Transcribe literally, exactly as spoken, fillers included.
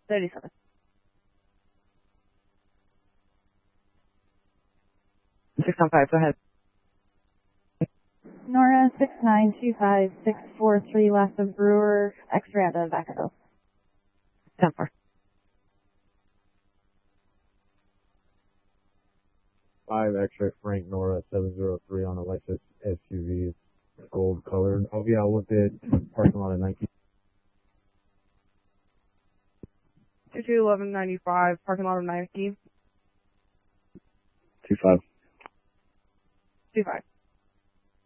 thirty-seven. six nine five, go ahead. Nora six nine two five six four three left of Brewer, X-ray out of Vacaville. ten four. five X-ray Frank Nora seven zero three on a Lexus S U V. It's gold colored. I'll be out with it. Parking lot of Nike. two two eleven ninety-five, parking lot of Nike. two five. two five.